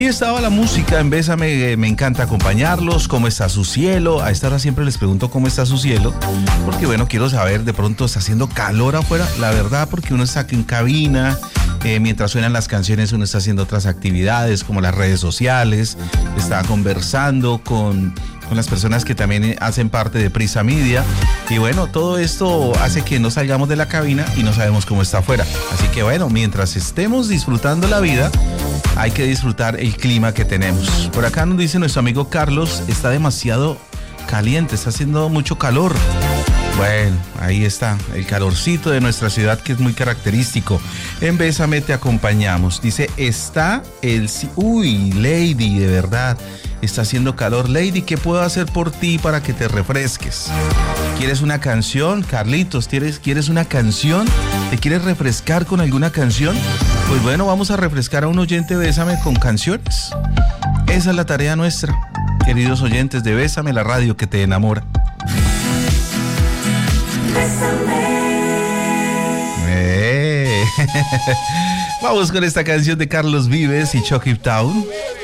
Y estaba la música en Bésame, me encanta acompañarlos, cómo está su cielo. A esta hora siempre les pregunto cómo está su cielo, porque bueno, quiero saber, de pronto está haciendo calor afuera, la verdad, porque uno está aquí en cabina, mientras suenan las canciones uno está haciendo otras actividades como las redes sociales, está conversando con las personas que también hacen parte de Prisa Media, y bueno, todo esto hace que no salgamos de la cabina y no sabemos cómo está afuera. Así que bueno, mientras estemos disfrutando la vida, hay que disfrutar el clima que tenemos. Por acá nos dice nuestro amigo Carlos, está demasiado caliente, está haciendo mucho calor. Bueno, ahí está, el calorcito de nuestra ciudad que es muy característico. En Bésame te acompañamos. Dice, está el... Uy, Lady, de verdad, está haciendo calor. Lady, ¿qué puedo hacer por ti para que te refresques? ¿Quieres una canción? Carlitos, ¿quieres una canción? ¿Te quieres refrescar con alguna canción? Pues bueno, vamos a refrescar a un oyente de Bésame con canciones. Esa es la tarea nuestra, queridos oyentes de Bésame, la radio que te enamora. Vamos con esta canción de Carlos Vives y Chucky Town.